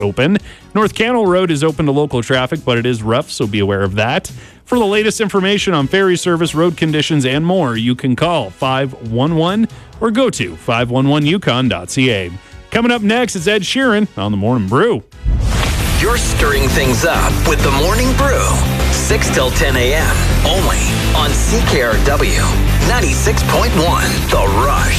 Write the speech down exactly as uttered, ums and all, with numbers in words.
open. North Cannell Road is open to local traffic, but it is rough, so be aware of that. For the latest information on ferry service, road conditions, and more, you can call five one one or go to five one one yukon dot c a. Coming up next, it's Ed Sheeran on the Morning Brew. You're stirring things up with the Morning Brew, six till ten a.m. only on C K R W ninety-six point one, The Rush.